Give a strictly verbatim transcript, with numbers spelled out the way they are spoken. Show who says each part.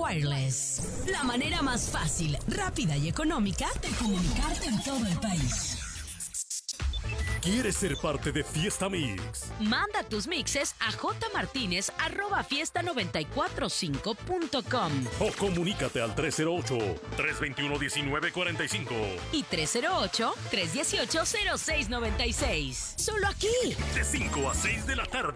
Speaker 1: Wireless. La manera más fácil, rápida y económica de comunicarte en todo el país.
Speaker 2: ¿Quieres ser parte de Fiesta Mix?
Speaker 1: Manda tus mixes a jmartinez arroba fiesta noventa y cuatro cinco punto com
Speaker 2: o comunícate al tres cero ocho, tres dos uno, uno nueve cuatro cinco
Speaker 1: y tres cero ocho, tres uno ocho, cero seis nueve seis. Solo aquí.
Speaker 2: De cinco a seis de la tarde.